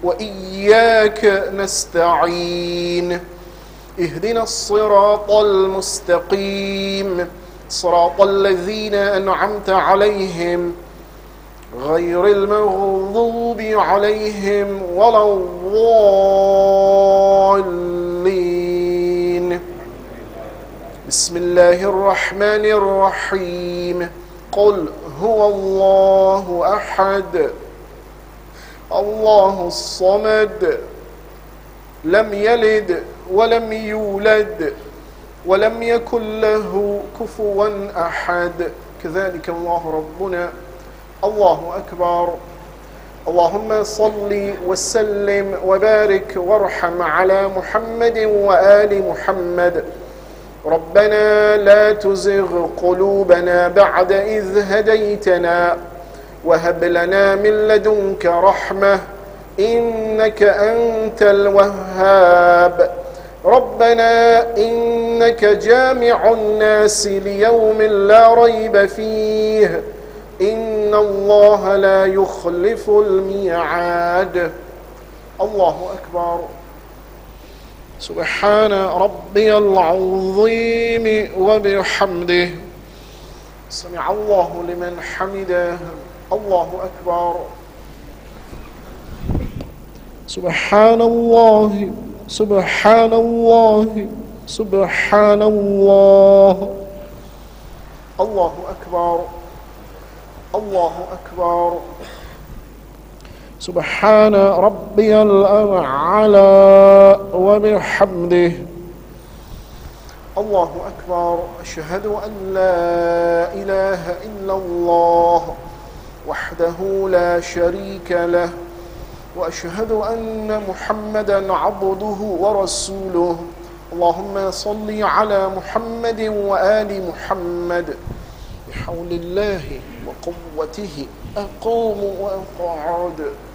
وإياك نستعين اهدنا الصراط المستقيم صراط الذين أنعمت عليهم غير المغضوب عليهم ولا الضالين. بسم الله الرحمن الرحيم. قل هو الله أحد الله الصمد لم يلد ولم يولد ولم يكن له كفوا أحد. كذلك الله ربنا. الله أكبر. اللهم صل وسلم وبارك وارحم على محمد وآل محمد. ربنا لا تزغ قلوبنا بعد إذ هديتنا وهب لنا من لدنك رحمة إنك أنت الوهاب. ربنا إنك جامع الناس ليوم لا ريب فيه إن الله لا يخلف الميعاد. الله أكبر. سبحان ربي العظيم وبحمده. سمع الله لمن حمده. الله أكبر. سبحان الله سبحان الله سبحان الله. الله أكبر. الله أكبر. سبحان ربي الأعلى وبحمده. الله أكبر. أشهد أن لا إله إلا الله وحده لا شريك له وأشهد أن محمدا عبده ورسوله. اللهم صل على محمد وآل محمد. بحول الله وقوته أقوم وأقعد.